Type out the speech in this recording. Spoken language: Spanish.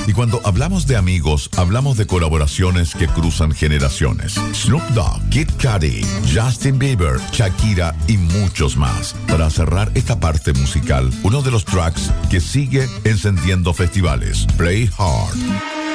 Y cuando hablamos de amigos, hablamos de colaboraciones que cruzan generaciones. Snoop Dogg, Kid Cudi, Justin Bieber, Shakira y muchos más. Para cerrar esta parte musical, uno de los tracks que sigue encendiendo festivales, Play Hard.